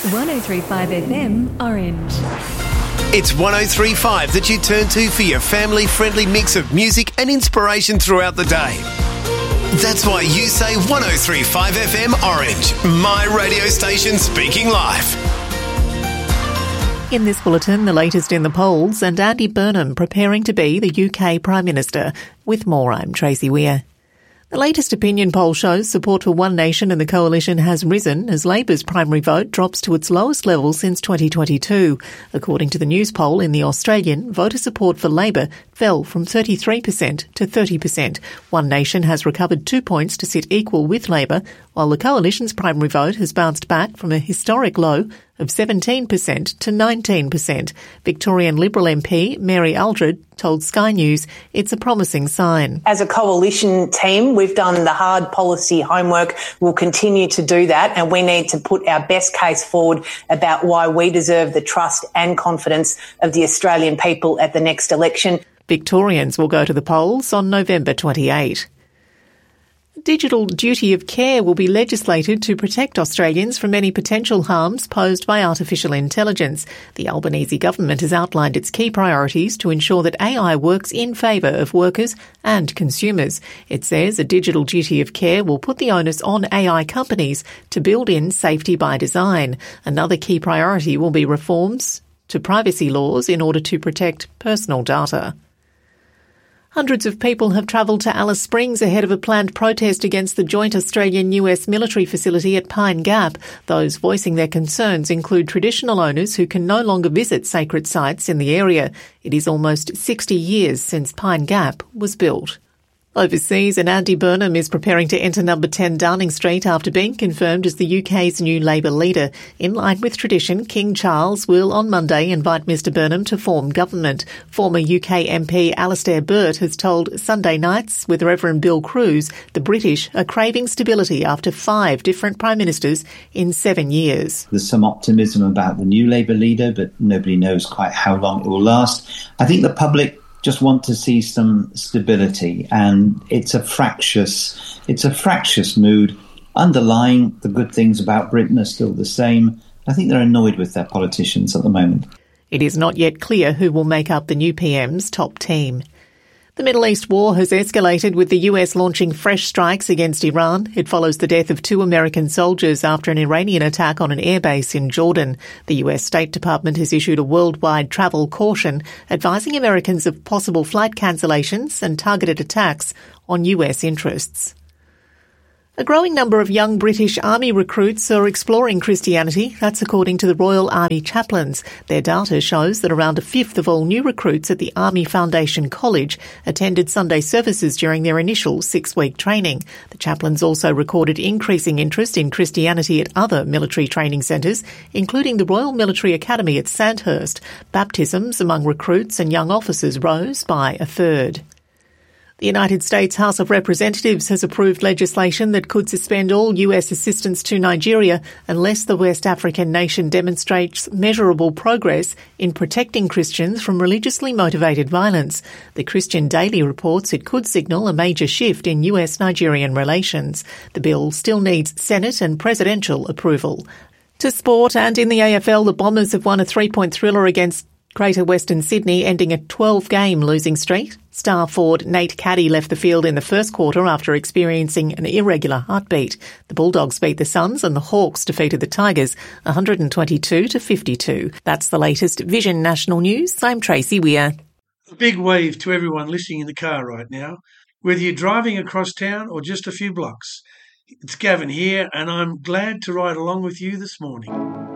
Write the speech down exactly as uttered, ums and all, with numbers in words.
one oh three point five F M Orange. It's one oh three point five that you turn to for your family-friendly mix of music and inspiration throughout the day. That's why you say one oh three point five F M Orange, my radio station speaking live. In this bulletin, the latest in the polls and Andy Burnham preparing to be the U K Prime Minister. With more, I'm Tracy Weir. The latest opinion poll shows support for One Nation and the Coalition has risen as Labor's primary vote drops to its lowest level since twenty twenty-two. According to the news poll in The Australian, voter support for Labor fell from thirty-three percent to thirty percent. One Nation has recovered two points to sit equal with Labor, while the Coalition's primary vote has bounced back from a historic low of seventeen percent to nineteen percent. Victorian Liberal M P Mary Aldred told Sky News it's a promising sign. As a coalition team, we've done the hard policy homework. We'll continue to do that, and we need to put our best case forward about why we deserve the trust and confidence of the Australian people at the next election. Victorians will go to the polls on November twenty-eighth. Digital duty of care will be legislated to protect Australians from any potential harms posed by artificial intelligence. The Albanese government has outlined its key priorities to ensure that A I works in favour of workers and consumers. It says a digital duty of care will put the onus on A I companies to build in safety by design. Another key priority will be reforms to privacy laws in order to protect personal data. Hundreds of people have travelled to Alice Springs ahead of a planned protest against the joint Australian-U S military facility at Pine Gap. Those voicing their concerns include traditional owners who can no longer visit sacred sites in the area. It is almost sixty years since Pine Gap was built. Overseas, and Andy Burnham is preparing to enter number ten Downing Street after being confirmed as the U K's new Labour leader. In line with tradition, King Charles will on Monday invite Mr Burnham to form government. Former U K M P Alastair Burt has told Sunday Nights with Reverend Bill Cruz the British are craving stability after five different prime ministers in seven years. There's some optimism about the new Labour leader, but nobody knows quite how long it will last. I think the public just want to see some stability, and it's a fractious, it's a fractious mood. Underlying the good things about Britain are still the same. I think they're annoyed with their politicians at the moment. It is not yet clear who will make up the new P M's top team. The Middle East war has escalated with the U S launching fresh strikes against Iran. It follows the death of two American soldiers after an Iranian attack on an airbase in Jordan. The U S State Department has issued a worldwide travel caution advising Americans of possible flight cancellations and targeted attacks on U S interests. A growing number of young British Army recruits are exploring Christianity. That's according to the Royal Army Chaplains. Their data shows that around a fifth of all new recruits at the Army Foundation College attended Sunday services during their initial six-week training. The chaplains also recorded increasing interest in Christianity at other military training centres, including the Royal Military Academy at Sandhurst. Baptisms among recruits and young officers rose by a third. The United States House of Representatives has approved legislation that could suspend all U S assistance to Nigeria unless the West African nation demonstrates measurable progress in protecting Christians from religiously motivated violence. The Christian Daily reports it could signal a major shift in U S-Nigerian relations. The bill still needs Senate and presidential approval. To sport, and in the A F L, the Bombers have won a three-point thriller against Greater Western Sydney, ending a twelve-game losing streak. Star forward Nate Caddy left the field in the first quarter after experiencing an irregular heartbeat. The Bulldogs beat the Suns and the Hawks defeated the Tigers one twenty-two to fifty-two. That's the latest Vision National News. I'm Tracy Weir. A big wave to everyone listening in the car right now, whether you're driving across town or just a few blocks. It's Gavin here, and I'm glad to ride along with you this morning.